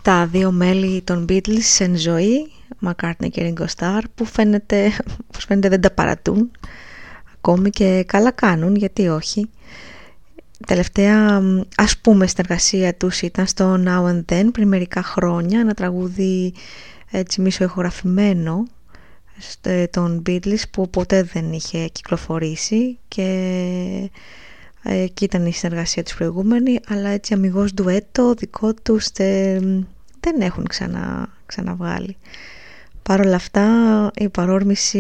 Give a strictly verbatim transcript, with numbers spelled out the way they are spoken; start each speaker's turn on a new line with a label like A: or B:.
A: τα δύο μέλη των Beatles εν ζωή, McCartney και Ringo Starr, που φαίνεται, όπως φαίνεται δεν τα παρατούν ακόμη και καλά κάνουν, γιατί όχι. Τελευταία, ας πούμε, συνεργασία τους ήταν στο Now and Then πριν μερικά χρόνια, ένα τραγούδι έτσι μισοεχογραφημένο των Beatles που ποτέ δεν είχε κυκλοφορήσει, και εκεί ήταν η συνεργασία τους προηγούμενη, αλλά έτσι αμιγώς ντουέτο δικό τους δεν έχουν ξανα, ξαναβγάλει. Παρ' όλα αυτά η παρόρμηση